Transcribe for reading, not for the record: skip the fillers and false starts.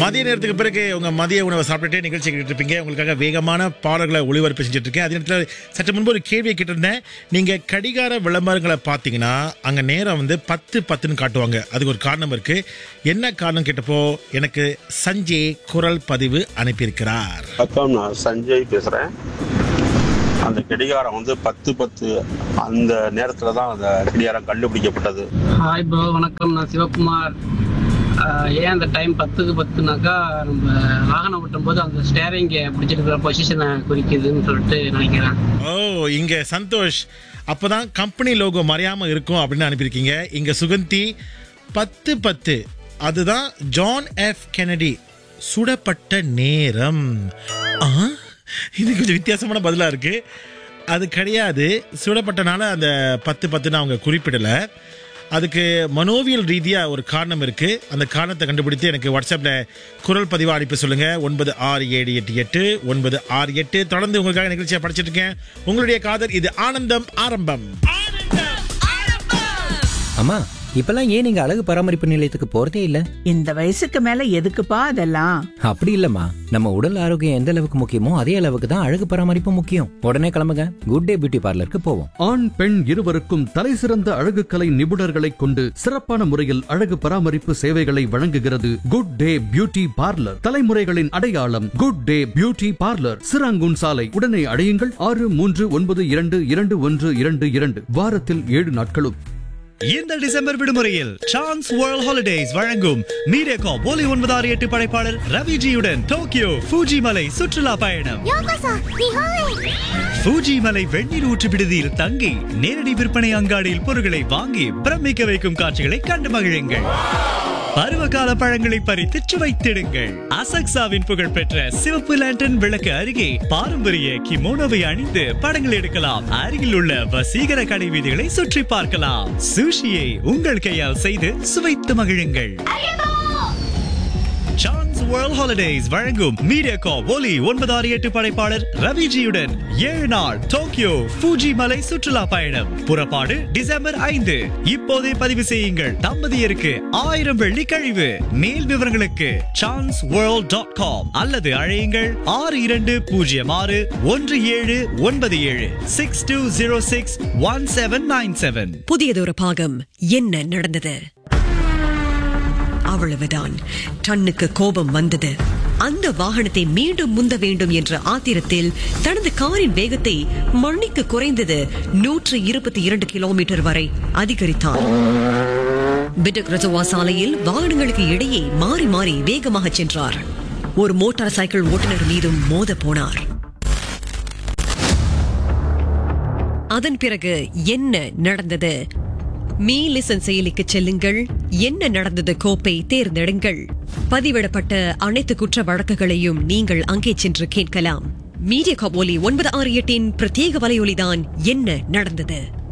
மதிய நேரத்துக்கு பிறகு உங்க மதிய உணவை சாப்பிட்டுட்டே நிகழ்ச்சி கேட்டு இருப்பீங்க. உங்களுக்காக வேகமான பாடல்களை ஒளிபரப்பு செஞ்சுட்டு இருக்கேன். அதே நேரத்தில் சற்று முன்பு ஒரு கேள்வியை கேட்டிருந்தேன். நீங்க கடிகார விளம்பரங்களை பார்த்தீங்கன்னா அங்க நேரம் வந்து 10:10 காட்டுவாங்க. அதுக்கு ஒரு காரணம் இருக்கு. என்ன காரணம் கேட்டப்போ எனக்கு சஞ்சய் குரல் பதிவு அனுப்பியிருக்கிறார். நான் சஞ்சய் பேசுறேன். அந்த கடிகாரம் வந்து 10:10 அந்த நேரத்துல தான் அந்த கடிகாரம் கண்டுபிடிக்கப்பட்டது. ஹாய் ப்ரோ, வணக்கம். நான் சிவகுமார். ஏன் அந்த டைம் 10:10னாக்கா நம்ம வாகனம் ஓட்டும் போது அந்த ஸ்டேரிங்க பிடிச்சிருக்கிற பொசிஷனை குறிக்குதுன்னு சொல்லிட்டு நினைக்கிறேன். இங்க சந்தோஷ் அப்பதான் கம்பெனி லோகோ மறையாம இருக்கும் அப்படின்னு அனுப்பியிருக்கீங்க. இங்க சுகந்தி 10:10 அதுதான் ஜான் எஃப் கெனடி சுடப்பட்ட நேரம். இது கொஞ்சம் வித்தியாசமான பதிலா இருக்கு. அது கிடையாது. சுடப்பட்டனால அந்த 10:10 அவங்க குறிப்பிடல. அதுக்கு மனோவியல் ரீதியா ஒரு காரணம் இருக்கு. அந்த காரணத்தை கண்டுபிடித்து எனக்கு வாட்ஸ்அப்ல குரல் பதிவா அனுப்பி சொல்லுங்க. 96788968. தொடர்ந்து உங்களுக்காக நிகழ்ச்சியை படிச்சிட்டு இருக்கேன். உங்களுடைய காதல் இது ஆனந்தம் ஆரம்பம். அம்மா, இப்பெல்லாம் ஏன் நீங்க அழகு பராமரிப்பு நிலையத்துக்கு போறதே இல்ல? இந்த வயசுக்கு மேல எதுக்குப்பா அதெல்லாம்? அப்படி இல்லம்மா, நம்ம உடல் ஆரோக்கியம் எந்த அளவுக்கு முக்கியமோ அதே அளவுக்கு தான் அழகு பராமரிப்பு முக்கியம். உடனே கிளம்புங்க, குட் டே பியூட்டி பார்லருக்கு போவோம். ஆண் பெண் இருவருக்கும் தலை சிறந்த அழகு கலை நிபுணர்களை கொண்டு சிறப்பான முறையில் அழகு பராமரிப்பு சேவைகளை வழங்குகிறது குட் டே பியூட்டி பார்லர். தலைமுறைகளின் அடையாளம் good day beauty parlour, Serangoon சாலை. உடனே அடையுங்கள் 63922122. வாரத்தில் 7 நாட்களும். இந்த டிசம்பர் விடுமுறையில் சான்ஸ் வேர்ல்ட் ஹாலிடேஸ் வழங்கும் மீடியாகாப் ஒலி 968 படைப்பாளர் ரவிஜியுடன் டோக்கியோ ஃபூஜி மலை சுற்றுலா பயணம். ஃபூஜி மலை வெந்நீர் ஊற்று விடுதியில் தங்கி நேரடி விற்பனை அங்காடியில் பொருட்களை வாங்கி பிரமிக்க வைக்கும் காட்சிகளை கண்டு மகிழுங்கள். பருவகால பழங்களை பறித்து சுவைத்திடுங்கள். அசக்சாவின் புகழ்பெற்ற சிவப்பு லேண்டன் விளக்கு அருகே பாரம்பரிய கிமோனோவை அணிந்து படங்கள் எடுக்கலாம். அருகில் உள்ள வசீகர கடை வீதிகளை சுற்றி பார்க்கலாம். சுஷியை உங்கள் கையால் செய்து சுவைத்து மகிழுங்கள். சான்ஸ் வேர்ல்ட் ஹாலிடேஸ் வழங்கும் மீடியாகாப் ஒலி 968 படைப்பாளர் ரவிஜியுடன் 7 நாள் டோக்கியோ ஃபூஜி மலை சுற்றுலா பயணம். புறப்பாடு டிசம்பர் 5. இப்போதே பதிவு செய்யுங்கள். தம்பதியருக்கு 1000 வெள்ளி கழிவு. மேல் விவரங்களுக்கு chanceworld.com அல்லது அழையுங்கள் 62061797 62061797. புதியதொரு பாகம். என்ன நடந்தது? அவ்வளவுதான். டன்னுக்கு கோபம் வந்தது. அந்த வாகனத்தை மீண்டும் முந்த வேண்டும் என்ற ஆத்திரத்தில் தனது காரின் வேகத்தை மணிக்கு குறைந்தது 122 கிலோமீட்டர் வரை அதிகரித்தார். பிடக் ரஜவா சாலையில் வாகனங்களுக்கு இடையே மாறி மாறி வேகமாக சென்றார். ஒரு மோட்டார் சைக்கிள் ஓட்டுநர் மீதும் மோத போனார். அதன் பிறகு என்ன நடந்தது? மீ லிசன் செயலிக்கு செல்லுங்கள். என்ன நடந்தது கோப்பை தேர்ந்தெடுங்கள். பதிவிடப்பட்ட அனைத்து குற்ற வழக்குகளையும் நீங்கள் அங்கே சென்று கேட்கலாம். மீடியாகாப் ஒலி 968 பிரத்யேக வலையொலிதான் என்ன நடந்தது.